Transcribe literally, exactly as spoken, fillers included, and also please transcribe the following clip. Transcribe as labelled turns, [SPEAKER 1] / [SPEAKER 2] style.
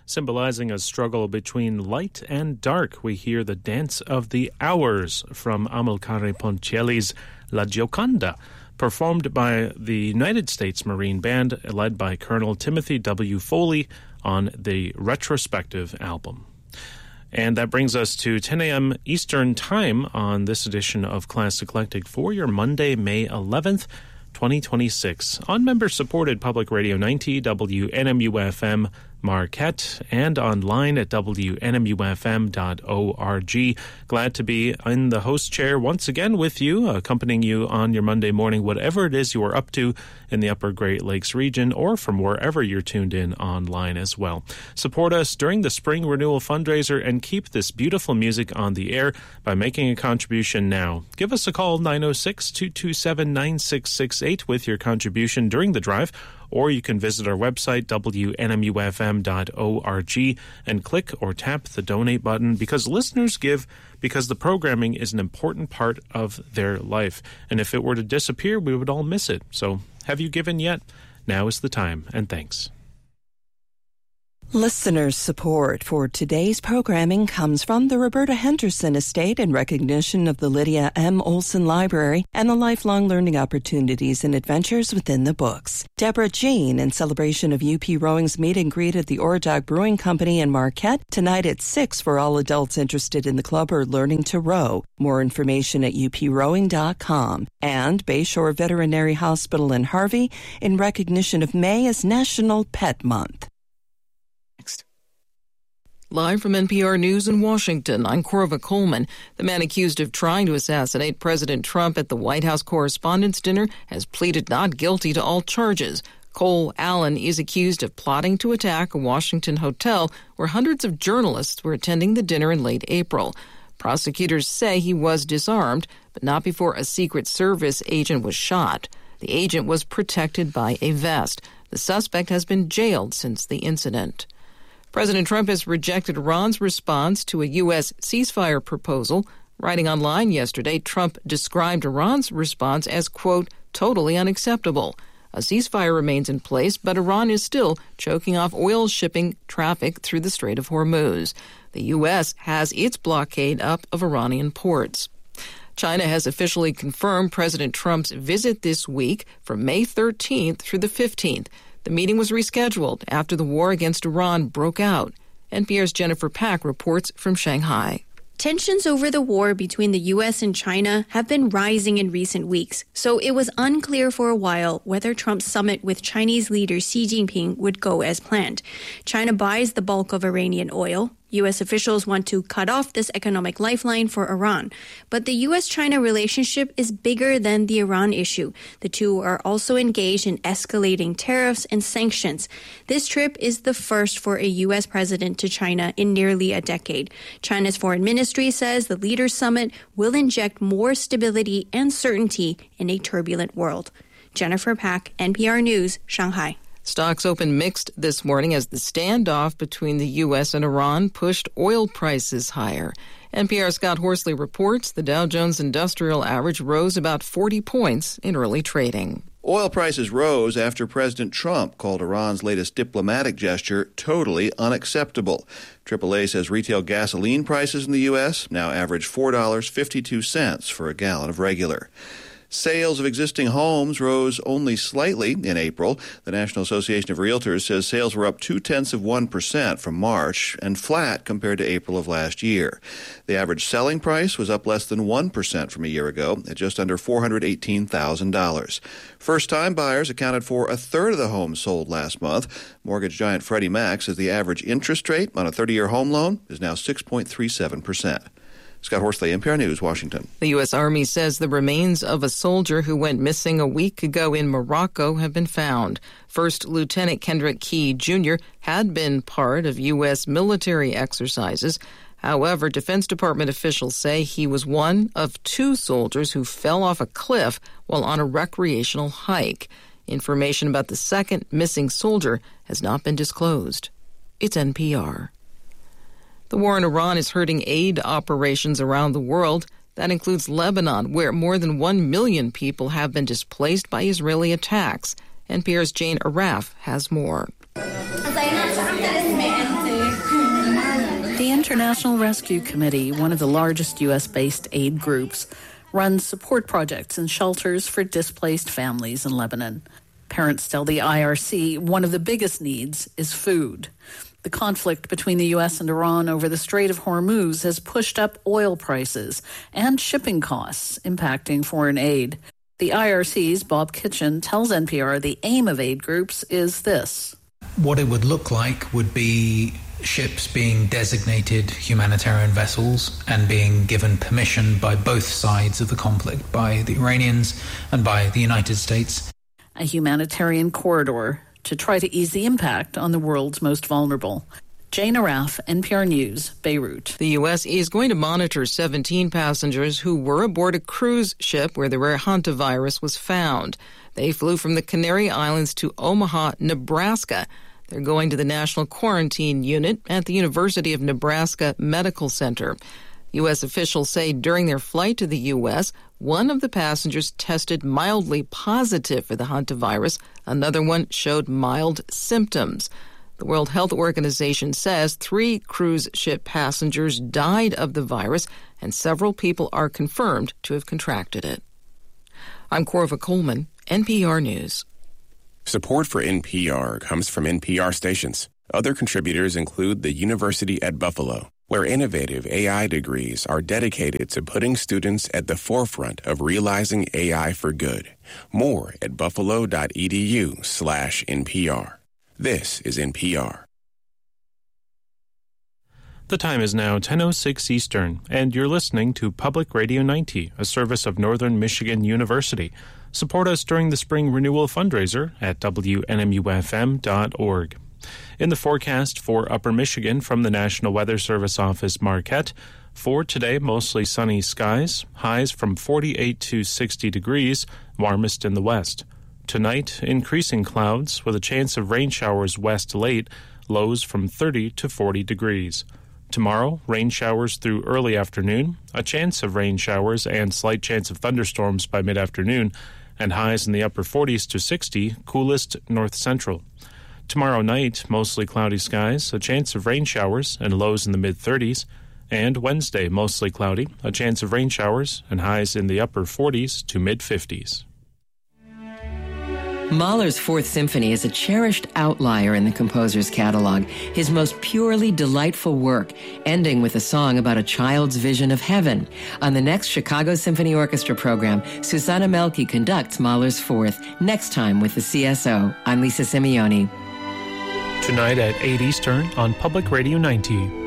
[SPEAKER 1] Symbolizing a struggle between light and dark, we hear the Dance of the Hours from Amilcare Ponchielli's La Gioconda, performed by the United States Marine Band, led by Colonel Timothy W. Foley on the retrospective album. And that brings us to ten a.m. Eastern Time on this edition of Class Eclectic for your Monday, May eleventh, twenty twenty-six, on member-supported Public Radio ninety, W N M U F M Marquette, and online at W N M U F M dot org. Glad to be in the host chair once again with you, accompanying you on your Monday morning, whatever it is you are up to in the Upper Great Lakes region or from wherever you're tuned in online as well. Support us during the Spring Renewal Fundraiser and keep this beautiful music on the air by making a contribution now. Give us a call, nine oh six, two two seven, nine six six eight, with your contribution during the drive, or you can visit our website, W N M U F M dot org, and click or tap the donate button, because listeners give because the programming is an important part of their life. And if it were to disappear, we would all miss it. So, have you given yet? Now is the time, and thanks.
[SPEAKER 2] Listeners' support for today's programming comes from the Roberta Henderson Estate in recognition of the Lydia M. Olson Library and the lifelong learning opportunities and adventures within the books. Deborah Jean in celebration of U P Rowing's meet and greet at the Oradog Brewing Company in Marquette tonight at six for all adults interested in the club or learning to row. More information at U P rowing dot com. And Bayshore Veterinary Hospital in Harvey in recognition of May as National Pet Month.
[SPEAKER 3] Live from N P R News in Washington, I'm Corva Coleman. The man accused of trying to assassinate President Trump at the White House Correspondents' Dinner has pleaded not guilty to all charges. Cole Allen is accused of plotting to attack a Washington hotel where hundreds of journalists were attending the dinner in late April. Prosecutors say he was disarmed, but not before a Secret Service agent was shot. The agent was protected by a vest. The suspect has been jailed since the incident. President Trump has rejected Iran's response to a U S ceasefire proposal. Writing online yesterday, Trump described Iran's response as, quote, totally unacceptable. A ceasefire remains in place, but Iran is still choking off oil shipping traffic through the Strait of Hormuz. The U S has its blockade up of Iranian ports. China has officially confirmed President Trump's visit this week from May thirteenth through the fifteenth. The meeting was rescheduled after the war against Iran broke out. N P R's Jennifer Pack reports from Shanghai.
[SPEAKER 4] Tensions over the war between the U S and China have been rising in recent weeks, so it was unclear for a while whether Trump's summit with Chinese leader Xi Jinping would go as planned. China buys the bulk of Iranian oil. U S officials want to cut off this economic lifeline for Iran. But the U S-China relationship is bigger than the Iran issue. The two are also engaged in escalating tariffs and sanctions. This trip is the first for a U S president to China in nearly a decade. China's foreign ministry says the leaders' summit will inject more stability and certainty in a turbulent world. Jennifer Pack, N P R News, Shanghai.
[SPEAKER 3] Stocks opened mixed this morning as the standoff between the U S and Iran pushed oil prices higher. N P R's Scott Horsley reports the Dow Jones Industrial Average rose about forty points in early trading.
[SPEAKER 5] Oil prices rose after President Trump called Iran's latest diplomatic gesture totally unacceptable. triple A says retail gasoline prices in the U S now average four dollars and fifty-two cents for a gallon of regular. Sales of existing homes rose only slightly in April. The National Association of Realtors says sales were up two-tenths of one percent from March and flat compared to April of last year. The average selling price was up less than one percent from a year ago at just under four hundred eighteen thousand dollars. First-time buyers accounted for a third of the homes sold last month. Mortgage giant Freddie Mac says the average interest rate on a thirty-year home loan is now six point three seven percent. Scott Horsley, N P R News, Washington.
[SPEAKER 3] The U S. Army says the remains of a soldier who went missing a week ago in Morocco have been found. First Lieutenant Kendrick Key, Junior had been part of U S military exercises. However, Defense Department officials say he was one of two soldiers who fell off a cliff while on a recreational hike. Information about the second missing soldier has not been disclosed. It's N P R. The war in Iran is hurting aid operations around the world. That includes Lebanon, where more than one million people have been displaced by Israeli attacks. N P R's Jane Araf has more.
[SPEAKER 6] International Rescue Committee, one of the largest U S-based aid groups, runs support projects and shelters for displaced families in Lebanon. Parents tell the I R C one of the biggest needs is food. The conflict between the U S and Iran over the Strait of Hormuz has pushed up oil prices and shipping costs, impacting foreign aid. The I R C's Bob Kitchen tells N P R the aim of aid groups is this.
[SPEAKER 7] What it would look like would be ships being designated humanitarian vessels and being given permission by both sides of the conflict, by the Iranians and by the United States.
[SPEAKER 6] A humanitarian corridor to try to ease the impact on the world's most vulnerable. Jane Araf, N P R News, Beirut.
[SPEAKER 3] The U S is going to monitor seventeen passengers who were aboard a cruise ship where the rare hantavirus was found. They flew from the Canary Islands to Omaha, Nebraska. They're going to the National Quarantine Unit at the University of Nebraska Medical Center. U S officials say during their flight to the U S, one of the passengers tested mildly positive for the hantavirus. Another one showed mild symptoms. The World Health Organization says three cruise ship passengers died of the virus, and several people are confirmed to have contracted it. I'm Corva Coleman, N P R News.
[SPEAKER 8] Support for N P R comes from N P R stations. Other contributors include the University at Buffalo, where innovative A I degrees are dedicated to putting students at the forefront of realizing A I for good. More at buffalo.edu slash NPR. This is N P R.
[SPEAKER 1] The time is now ten oh six Eastern, and you're listening to Public Radio ninety, a service of Northern Michigan University. Support us during the Spring Renewal fundraiser at W N M U F M dot org. In the forecast for Upper Michigan from the National Weather Service Office Marquette, for today, mostly sunny skies, highs from forty-eight to sixty degrees, warmest in the west. Tonight, increasing clouds with a chance of rain showers west late, lows from thirty to forty degrees. Tomorrow, rain showers through early afternoon, a chance of rain showers and slight chance of thunderstorms by mid-afternoon, and highs in the upper forties to sixty, coolest north central. Tomorrow night, mostly cloudy skies, a chance of rain showers and lows in the mid-thirties. And Wednesday, mostly cloudy, a chance of rain showers and highs in the upper forties to mid-fifties.
[SPEAKER 9] Mahler's Fourth Symphony is a cherished outlier in the composer's catalog, his most purely delightful work, ending with a song about a child's vision of heaven. On the next Chicago Symphony Orchestra program, Susanna Melke conducts Mahler's Fourth, next time with the C S O. I'm Lisa Simeoni.
[SPEAKER 1] Tonight at eight Eastern on Public Radio ninety.